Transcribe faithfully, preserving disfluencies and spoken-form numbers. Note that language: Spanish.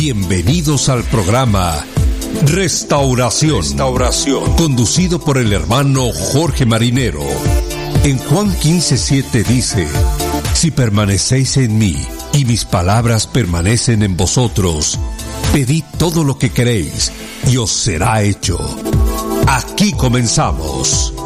Bienvenidos al programa Restauración, Restauración, conducido por el hermano Jorge Marinero. En Juan quince siete dice: si permanecéis en mí y mis palabras permanecen en vosotros, pedid todo lo que queréis y os será hecho. Aquí comenzamos.